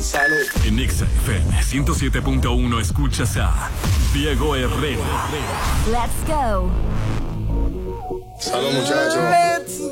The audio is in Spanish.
Salud. En Exa FM 107.1 escuchas a Diego Herrera. Let's go. Salud, muchachos. Let's